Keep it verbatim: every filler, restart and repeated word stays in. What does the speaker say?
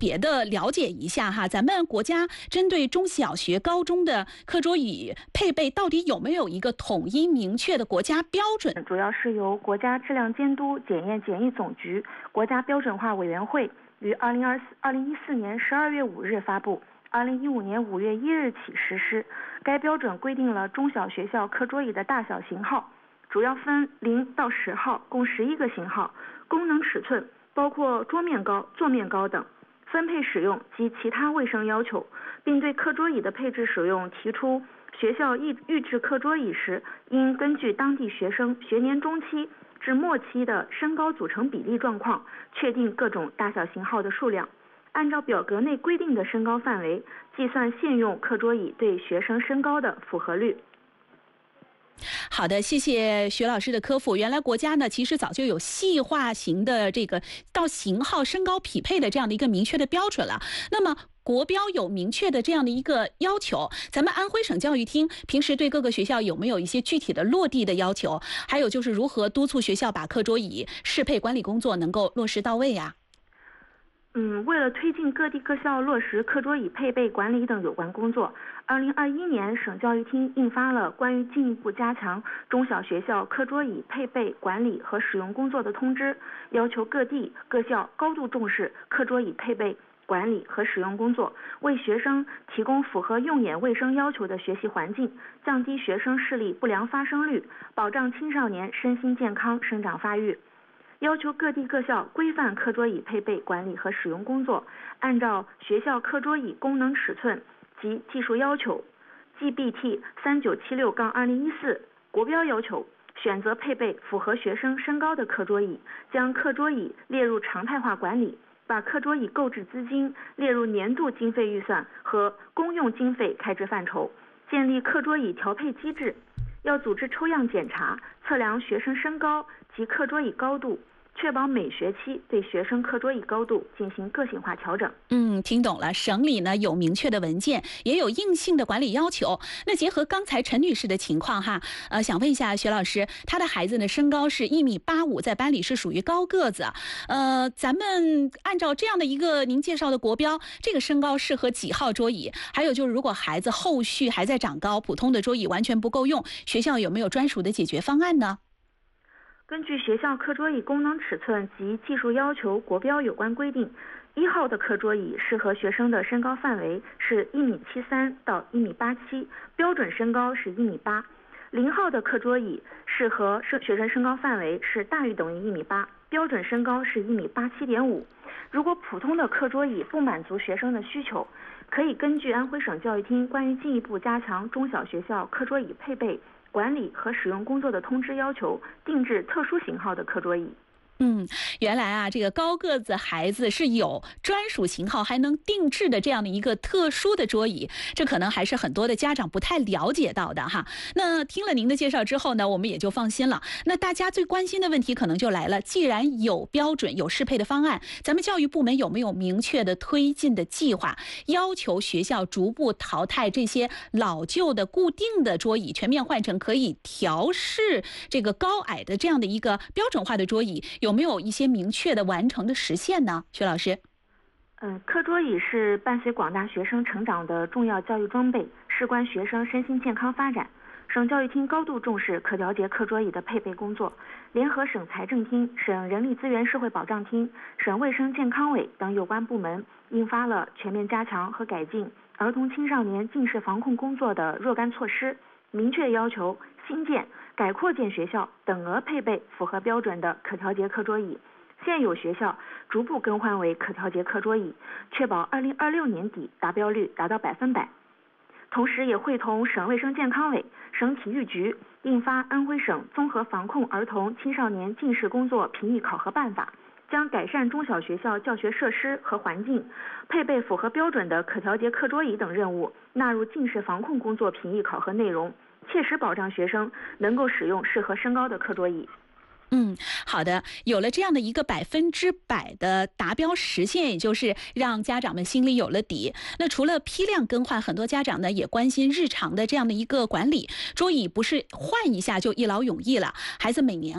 别的了解一下哈，咱们国家针对中小学、高中的课桌椅配备，到底有没有一个统一明确的国家标准？ 主要是由国家质量监督检验检疫总局国家标准化委员会于二零二四二零一四年十二月五日发布，二零一五年五月一日起实施。该标准规定了中小学校课桌椅的大小型号，主要分零到十号，共十一个型号，功能尺寸包括桌面高、座面高等，分配使用及其他卫生要求，并对课桌椅的配置使用提出，学校预预制课桌椅时，应根据当地学生学年中期至末期的身高组成比例状况，确定各种大小型号的数量，按照表格内规定的身高范围，计算现用课桌椅对学生身高的符合率。 好的，谢谢徐老师的科普。原来国家呢，其实早就有细化型的这个到型号身高匹配的这样的一个明确的标准了。那么国标有明确的这样的一个要求，咱们安徽省教育厅平时对各个学校有没有一些具体的落地的要求？还有就是如何督促学校把课桌椅适配管理工作能够落实到位呀？ 嗯，为了推进各地各校落实课桌椅配备管理等有关工作，二零二一年省教育厅印发了关于进一步加强中小学校课桌椅配备管理和使用工作的通知，要求各地各校高度重视课桌椅配备管理和使用工作，为学生提供符合用眼卫生要求的学习环境，降低学生视力不良发生率，保障青少年身心健康生长发育。要求各地各校规范课桌椅配备管理和使用工作，按照学校课桌椅功能尺寸及技术要求 G B T 三九七六杠二零一四 国标要求，选择配备符合学生身高的课桌椅，将课桌椅列入常态化管理，把课桌椅购置资金列入年度经费预算和公用经费开支范畴，建立课桌椅调配机制，要组织抽样检查，测量学生身高及课桌椅高度，确保每学期对学生课桌椅高度进行个性化调整。 嗯，听懂了。省里呢有明确的文件，也有硬性的管理要求。那结合刚才陈女士的情况哈，呃，想问一下薛老师，她的孩子呢身高是一米八五，在班里是属于高个子。呃，咱们按照这样的一个您介绍的国标，这个身高适合几号桌椅？还有就是，如果孩子后续还在长高，普通的桌椅完全不够用，学校有没有专属的解决方案呢？ 根据学校课桌椅功能尺寸及技术要求国标有关规定，一号的课桌椅适合学生的身高范围是一米七三到一米八七，标准身高是一米八。零号的课桌椅适合学生身高范围是大于等于一米八，标准身高是一米八七点五。如果普通的课桌椅不满足学生的需求，可以根据安徽省教育厅关于进一步加强中小学校课桌椅配备管理和使用工作的通知要求，定制特殊型号的课桌椅。 嗯，原来啊，这个高个子孩子是有专属型号，还能定制的这样的一个特殊的桌椅，这可能还是很多的家长不太了解到的哈。那听了您的介绍之后呢，我们也就放心了。那大家最关心的问题可能就来了，既然有标准、有适配的方案，咱们教育部门有没有明确的推进的计划，要求学校逐步淘汰这些老旧的固定的桌椅，全面换成可以调试这个高矮的这样的一个标准化的桌椅？有没有一些明确的完成的实现呢？薛老师。 嗯，课桌椅是伴随广大学生成长的重要教育装备，事关学生身心健康发展。省教育厅高度重视可调节课桌椅的配备工作，联合省财政厅、省人力资源社会保障厅、省卫生健康委等有关部门，印发了全面加强和改进儿童青少年近视防控工作的若干措施，明确要求新建、改扩建学校等额配备符合标准的可调节课桌椅，现有学校逐步更换为可调节课桌椅，确保二零二六年底达标率达到百分百。同时也会同省卫生健康委、省体育局印发《安徽省综合防控儿童青少年近视工作评议考核办法》，将改善中小学校教学设施和环境，配备符合标准的可调节课桌椅等任务纳入近视防控工作评议考核内容，切实保障学生能够使用适合身高的课桌椅。 嗯，好的，有了这样的一个百分之百的达标实现，也就是让家长们心里有了底。那除了批量更换，很多家长呢也关心日常的这样的一个管理，桌椅不是换一下就一劳永逸了，孩子每年